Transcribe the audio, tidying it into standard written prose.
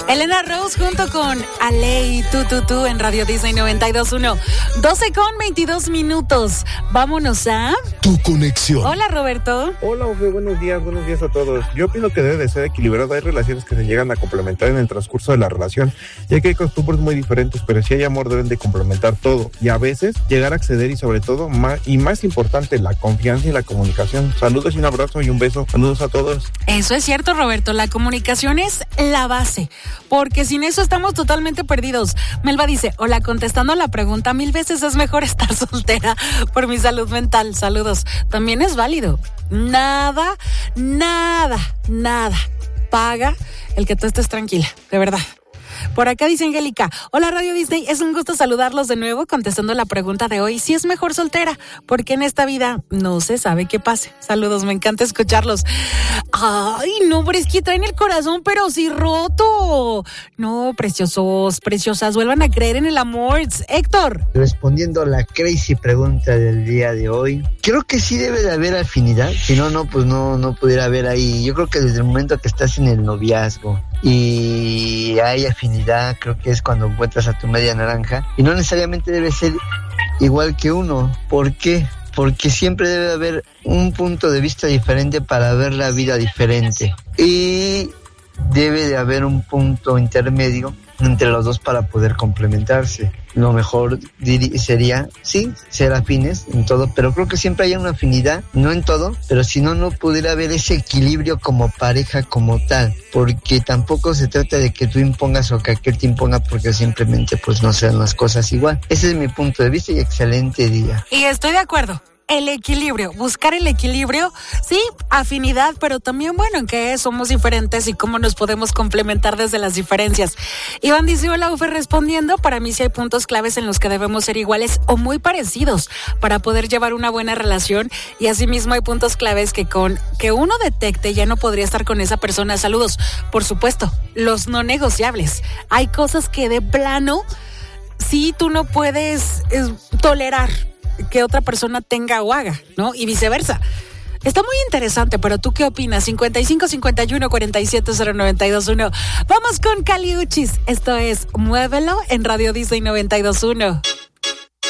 Elena Rose junto con Aley tú en Radio Disney 92.1. 12:22. Vámonos a Tu Conexión. Hola, Roberto. Hola, Ofe, buenos días a todos. Yo opino que debe de ser equilibrado. Hay relaciones que se llegan a complementar en el transcurso de la relación, ya que hay costumbres muy diferentes, pero si hay amor deben de complementar todo y a veces llegar a acceder y sobre todo, más importante, la confianza y la comunicación. Saludos y un abrazo y un beso. Saludos a todos. Eso es cierto, Roberto. La comunicación es la base, porque sin eso estamos totalmente perdidos. Melba dice, hola, contestando a la pregunta, 1000 veces es mejor estar soltera por mi salud mental. Saludos. También es válido. Nada paga el que tú estés tranquila, de verdad. Por acá dice Angélica, hola Radio Disney, es un gusto saludarlos de nuevo, contestando la pregunta de hoy, si es mejor soltera, porque en esta vida no se sabe qué pase. Saludos, me encanta escucharlos. Ay, no, pero es que traen el corazón, pero sí roto. No, preciosos, preciosas, vuelvan a creer en el amor. Héctor. Respondiendo a la crazy pregunta del día de hoy, creo que sí debe de haber afinidad, si no, pues no pudiera haber ahí. Yo creo que desde el momento que estás en el noviazgo y hay afinidad, creo que es cuando encuentras a tu media naranja, y no necesariamente debe ser igual que uno. ¿Por qué? Porque siempre debe haber un punto de vista diferente para ver la vida diferente, y debe de haber un punto intermedio entre los dos para poder complementarse. Lo mejor sería, sí, ser afines en todo, pero creo que siempre hay una afinidad, no en todo, pero si no pudiera haber ese equilibrio como pareja como tal, porque tampoco se trata de que tú impongas o que aquel te imponga, porque simplemente pues no sean las cosas igual. Ese es mi punto de vista y excelente día. Y estoy de acuerdo. El equilibrio, buscar el equilibrio, sí, afinidad, pero también, bueno, en qué somos diferentes y cómo nos podemos complementar desde las diferencias. Iván dice, hola, Ufe, respondiendo, para mí sí hay puntos claves en los que debemos ser iguales o muy parecidos para poder llevar una buena relación, y asimismo hay puntos claves que con que uno detecte ya no podría estar con esa persona. Saludos. Por supuesto, los no negociables. Hay cosas que de plano, sí, tú no puedes tolerar que otra persona tenga o haga, ¿no? Y viceversa. Está muy interesante, pero ¿tú qué opinas? 55 51 47 0921. Vamos con Cali Uchis. Esto es Muévelo en Radio Disney 92.1.